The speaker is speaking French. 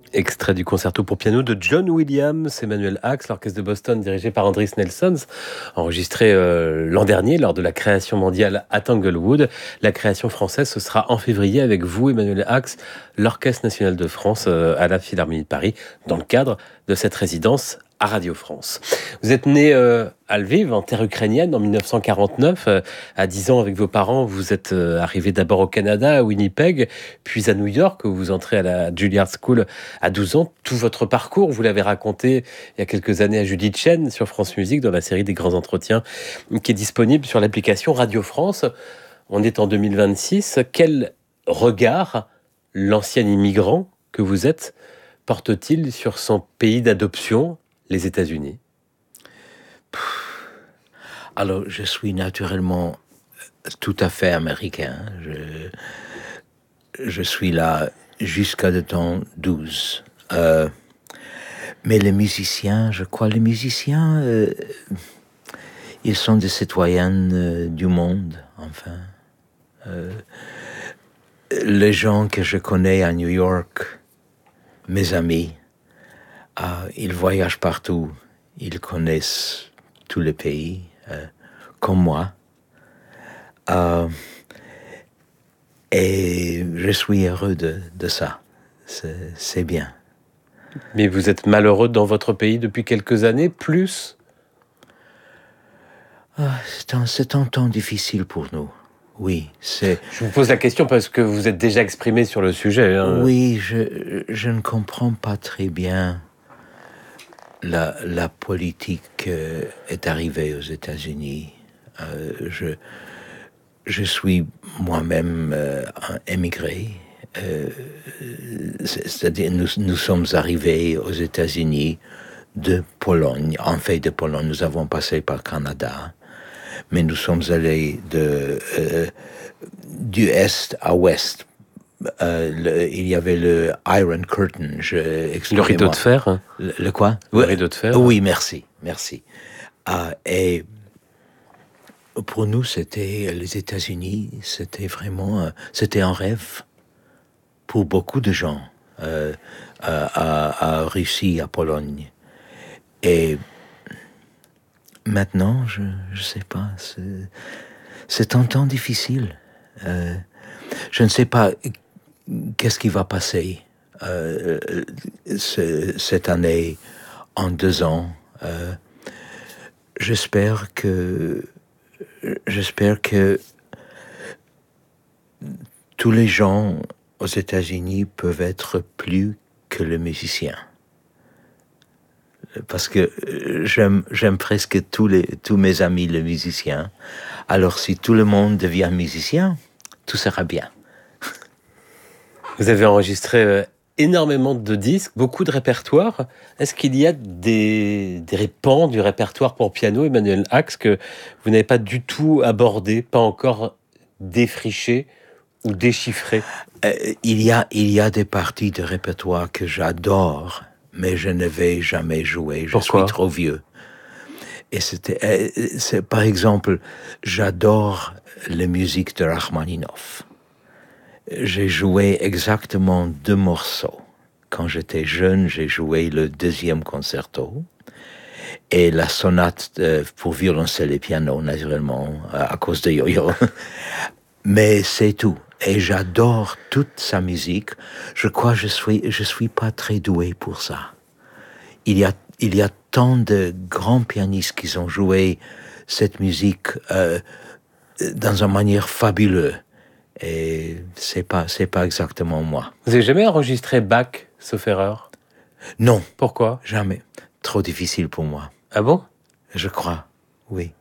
Extrait du concerto pour piano de John Williams, Emanuel Ax, l'orchestre de Boston dirigé par Andris Nelsons, enregistré l'an dernier lors de la création mondiale à Tanglewood. La création française, ce sera en février avec vous, Emanuel Ax, l'Orchestre national de France à la Philharmonie de Paris, dans le cadre de cette résidence à Radio France. Vous êtes né à Lviv, en terre ukrainienne, en 1949. À 10 ans, avec vos parents, vous êtes arrivé d'abord au Canada, à Winnipeg, puis à New York, où vous entrez à la Juilliard School à 12 ans. Tout votre parcours, vous l'avez raconté il y a quelques années à Judith Chen sur France Musique, dans la série des grands entretiens, qui est disponible sur l'application Radio France. On est en 2026. Quel regard l'ancien immigrant que vous êtes porte-t-il sur son pays d'adoption, les États-Unis? Alors, je suis naturellement tout à fait américain. Je suis là jusqu'à le temps 12. Mais les musiciens, je crois, ils sont des citoyens du monde, enfin. Les gens que je connais à New York, mes amis, ils voyagent partout. Ils connaissent tous les pays, comme moi. Et je suis heureux de ça. C'est bien. Mais vous êtes malheureux dans votre pays depuis quelques années, plus? C'est un temps difficile pour nous. Oui, Je vous pose la question parce que vous êtes déjà exprimé sur le sujet. Hein. Oui, je ne comprends pas très bien. La politique est arrivée aux États-Unis. Je suis moi-même un émigré. C'est-à-dire, nous sommes arrivés aux États-Unis de Pologne. En fait, de Pologne, nous avons passé par Canada. Mais nous sommes allés du Est à Ouest. Il y avait le Iron Curtain. Le rideau de fer. Hein. Le quoi? Le rideau de fer. Oui, merci. Et pour nous, c'était les États-Unis. C'était vraiment, c'était un rêve pour beaucoup de gens à Russie, à Pologne. Et maintenant, je sais pas. C'est un temps difficile. Je ne sais pas qu'est-ce qui va passer cette année, en 2 ans. J'espère que tous les gens aux États-Unis peuvent être plus que les musiciens. Parce que j'aime presque tous mes amis les musiciens. Alors si tout le monde devient musicien, tout sera bien. Vous avez enregistré énormément de disques, beaucoup de répertoires. Est-ce qu'il y a des pans du répertoire pour piano, Emanuel Ax, que vous n'avez pas du tout abordé, pas encore défriché ou déchiffré? Il y a des parties de répertoire que j'adore, mais je ne vais jamais jouer. Pourquoi? Suis trop vieux. Et c'est par exemple, j'adore les musiques de Rachmaninoff. J'ai joué exactement 2 morceaux. Quand j'étais jeune, j'ai joué le 2e concerto et la sonate pour violoncelle et piano, naturellement, à cause de Yo-Yo. Mais c'est tout. Et j'adore toute sa musique. Je crois que je suis pas très doué pour ça. Il y a tant de grands pianistes qui ont joué cette musique dans une manière fabuleuse. Et c'est pas exactement moi. Vous n'avez jamais enregistré Bach, sauf erreur? Non. Pourquoi? Jamais. Trop difficile pour moi. Ah bon? Je crois, oui.